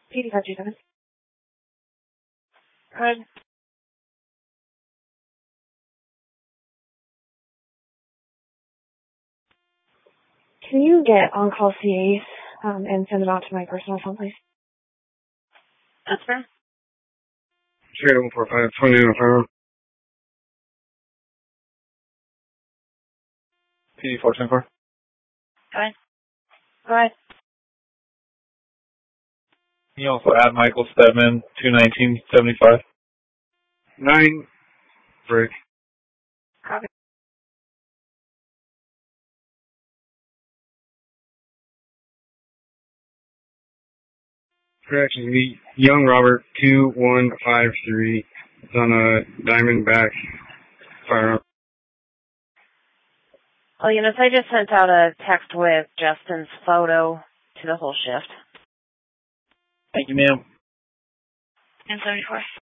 PD527. Good. Can you get on-call CAs and send it out to my personal phone, please? That's fair. Straight 145, 2905. PD 424. Go ahead. Go ahead. Can you also add Michael Stedman, 21975? 9 break. Copy. Correction, Young Robert 2153. It's on a Diamondback firearm. Well, units, I just sent out a text with Justin's photo to the whole shift. Thank you, ma'am. 1074.